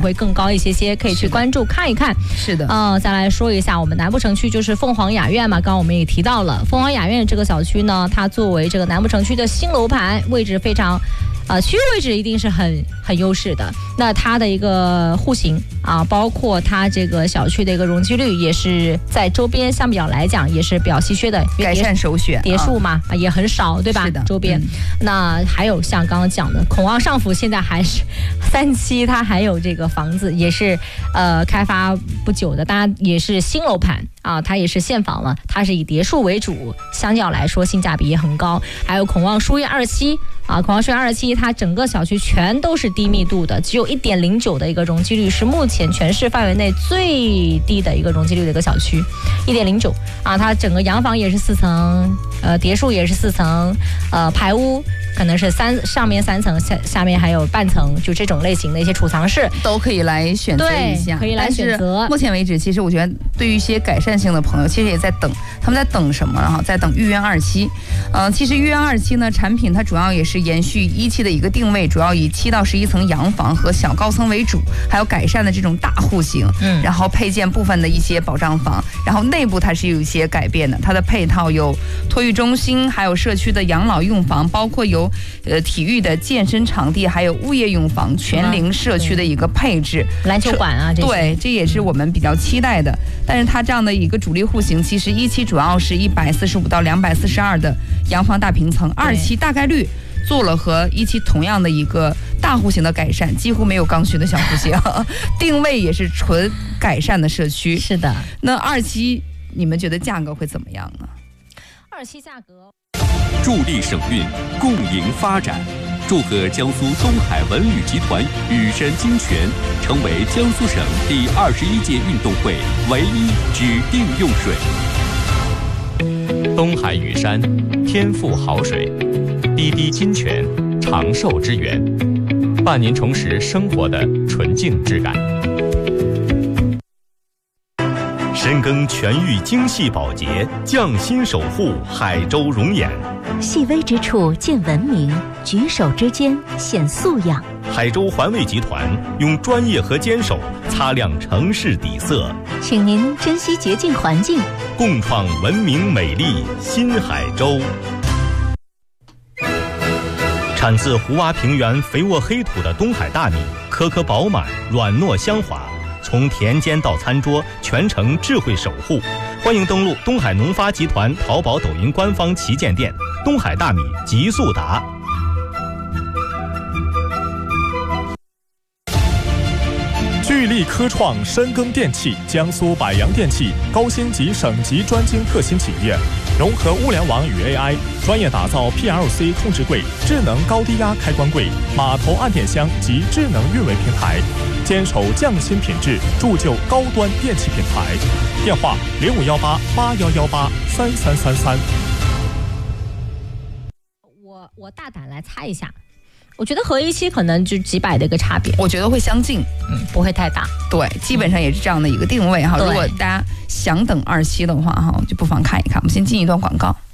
会更高一些，可以去关注看一看。 是的， 再来说一下我们南部城区，就是凤凰雅苑嘛，刚刚我们也提到了凤凰雅苑这个小区呢，它作为这个南部城区的新楼盘，位置非常。区域位置一定是很优势的。那它的一个户型包括它这个小区的一个容积率，也是在周边相比较来讲也是比较稀缺的， 改善首选。 别墅嘛也很少，对吧？ 是的， 周边。那还有像刚刚讲的孔旺上府，现在还是3期，它还有这个房子也是开发不久的，当然也是新楼盘它也是现房了，它是以别墅为主，相较来说性价比也很高。还有孔旺书院2期孔旺书院2期，它整个小区全都是低密度的，只有1.09的一个容积率，是目前全市范围内最低的一个容积率的一个小区，1.09它整个洋房也是4层，别墅也是4层，排屋可能是上面3层，下面还有半层，就这种类型的一些储藏室都可以来选择一下， 可以来选择。 目前为止，其实我觉得对于一些改善性的朋友，其实也在等，他们在等什么？在等御苑2期。其实御苑2期呢，产品它主要也是延续1期的一个定位，主要以7到11层洋房和小高层为主，还有改善的这种大户型，然后配件部分的一些保障房，然后内部它是有一些改变的，它的配套有托育中心，还有社区的养老用房，包括有体育的健身场地，还有物业用房，全龄社区的一个配置， 篮球馆对，这也是我们比较期待的。但是它这样的一个主力户型，其实1期主要是145到242的洋房大平层，2期大概率做了和1期同样的一个大户型的改善，几乎没有刚需的小户型，定位也是纯改善的社区。 是的， 那2期你们觉得价格会怎么样呢 ？2期价格助力省运，共赢发展。祝贺江苏东海文旅集团羽山金泉成为江苏省第21届运动会唯一指定用水。 东海羽山，天赋好水，滴滴金泉，长寿之源，伴您重拾生活的纯净质感。 深耕全域精细保洁，匠心守护海州容颜。 细微之处见文明，举手之间显素养。 海州环卫集团用专业和坚守擦亮城市底色， 请您珍惜洁净环境， 共创文明美丽新海州。产自湖洼平原肥沃黑土的东海大米，颗颗饱满，软糯香滑，从田间到餐桌，全程智慧守护。欢迎登录东海农发集团淘宝、抖音官方旗舰店，东海大米极速达。 聚力科创深耕电器，江苏百洋电器高星级省级专精特新企业，融合物联网与 AI， 专业打造 PLC 控制柜、智能高低压开关柜、码头按电箱及智能运维平台，坚守匠心品质，铸就高端电器品牌。电话051881183333。 我大胆来猜一下，我觉得和1期可能就几百的一个差别， 我觉得会相近， 不会太大。 对，基本上也是这样的一个定位哈。如果大家想等2期的话哈，就不妨看一看。我们先进一段广告。